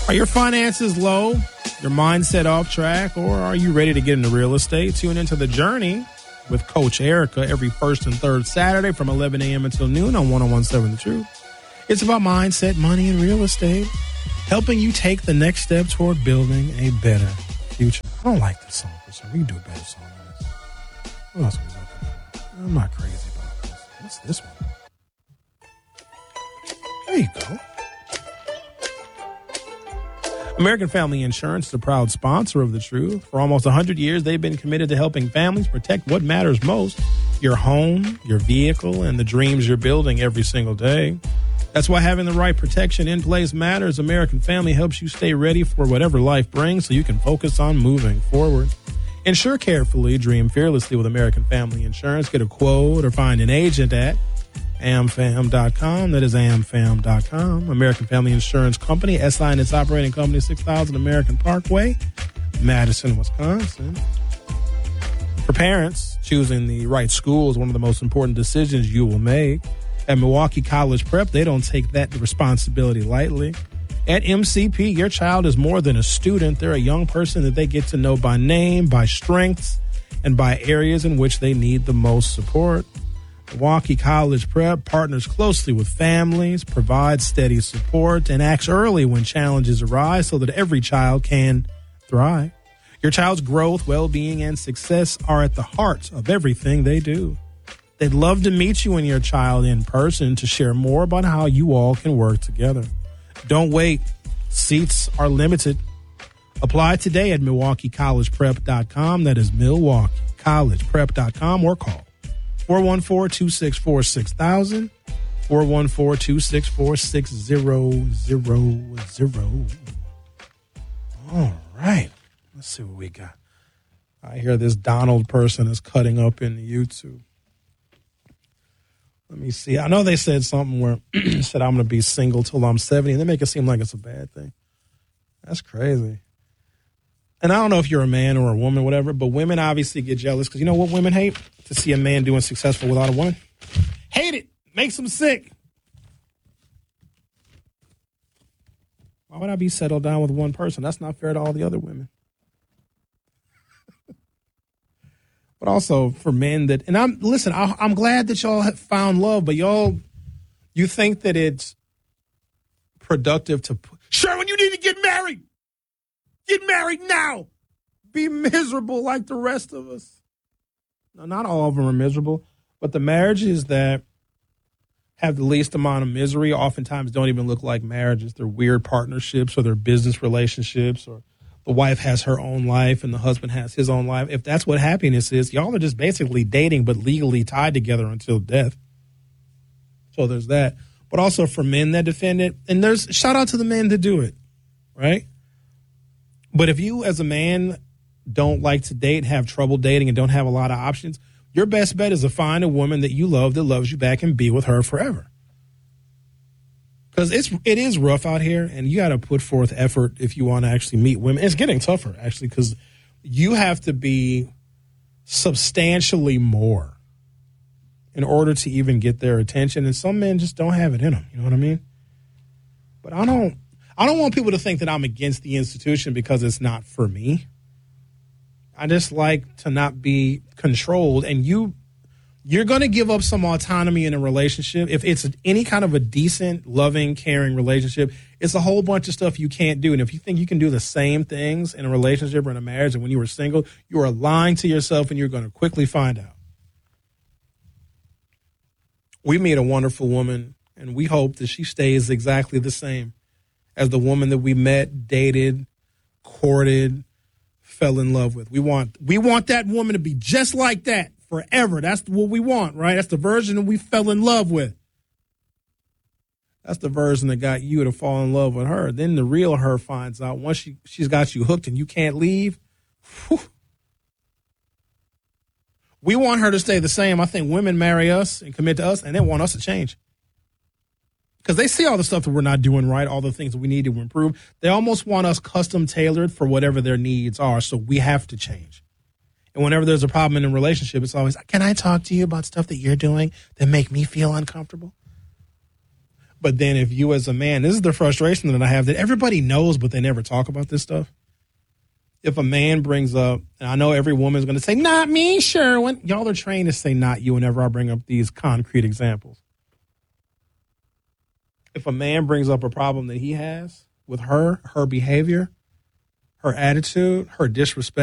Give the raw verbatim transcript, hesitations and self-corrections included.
Are your finances low? Your mindset off track? Or are you ready to get into real estate? Tune into The Journey with Coach Erica every first and third Saturday from eleven a.m. until noon on one oh one point seven The Truth. It's about mindset, money, and real estate, helping you take the next step toward building a better future. I don't like this song for some. We can do a better song than this. What else are we looking for? I'm not crazy about this. What's this one? There you go. American Family Insurance is a proud sponsor of The Truth. For almost one hundred years, they've been committed to helping families protect what matters most, your home, your vehicle, and the dreams you're building every single day. That's why having the right protection in place matters. American Family helps you stay ready for whatever life brings so you can focus on moving forward. Insure carefully, dream fearlessly with American Family Insurance. Get a quote or find an agent at A M fam dot com. That is A M fam dot com. American Family Insurance Company, S I and its operating company, six thousand American Parkway, Madison, Wisconsin. For parents, choosing the right school is one of the most important decisions you will make. At Milwaukee College Prep, they don't take that responsibility lightly. At M C P, your child is more than a student. They're a young person that they get to know by name, by strengths, and by areas in which they need the most support. Milwaukee College Prep partners closely with families, provides steady support, and acts early when challenges arise so that every child can thrive. Your child's growth, well-being, and success are at the heart of everything they do. They'd love to meet you and your child in person to share more about how you all can work together. Don't wait. Seats are limited. Apply today at milwaukee college prep dot com. That is milwaukee college prep dot com, or call four one four, two six four, six thousand, four one four, two six four, six zero zero zero. All right. Let's see what we got. I hear this Donald person is cutting up in YouTube. Let me see. I know they said something where said I'm going to be single till I'm seventy, and they make it seem like it's a bad thing. That's crazy. And I don't know if you're a man or a woman, whatever, but women obviously get jealous because you know what women hate? To see a man doing successful without a woman. Hate it. Makes them sick. Why would I be settled down with one person? That's not fair to all the other women. But also for men that, and I'm, listen, I, I'm glad that y'all have found love, but y'all, you think that it's productive to, Sherwin, you need to get married. Get married now. Be miserable like the rest of us. No, not all of them are miserable, but the marriages that have the least amount of misery oftentimes don't even look like marriages. They're weird partnerships, or they're business relationships, or the wife has her own life and the husband has his own life. If that's what happiness is, y'all are just basically dating but legally tied together until death. So there's that. But also for men that defend it, and there's shout out to the men that do it, right? But if you as a man don't like to date, have trouble dating, and don't have a lot of options, your best bet is to find a woman that you love that loves you back and be with her forever. Because it's it is rough out here, and you got to put forth effort if you want to actually meet women. It's getting tougher, actually, because you have to be substantially more in order to even get their attention, and some men just don't have it in them. You know what I mean? But I don't, I don't want people to think that I'm against the institution because it's not for me. I just like to not be controlled, and you. You're going to give up some autonomy in a relationship. If it's any kind of a decent, loving, caring relationship, it's a whole bunch of stuff you can't do. And if you think you can do the same things in a relationship or in a marriage and when you were single, you are lying to yourself, and you're going to quickly find out. We meet a wonderful woman, and we hope that she stays exactly the same as the woman that we met, dated, courted, fell in love with. We want, we want that woman to be just like that. Forever. That's what we want, right? That's the version that we fell in love with. That's the version that got you to fall in love with her. Then the real her finds out once she, she's got you hooked and you can't leave. Whew. We want her to stay the same. I think women marry us and commit to us, and they want us to change. Because they see all the stuff that we're not doing right, all the things that we need to improve. They almost want us custom tailored for whatever their needs are, so we have to change. And whenever there's a problem in a relationship, it's always, can I talk to you about stuff that you're doing that make me feel uncomfortable? But then if you as a man, this is the frustration that I have, that everybody knows, but they never talk about this stuff. If a man brings up, and I know every woman's going to say, not me, Sherwin. Y'all are trained to say not you whenever I bring up these concrete examples. If a man brings up a problem that he has with her, her behavior, her attitude, her disrespect,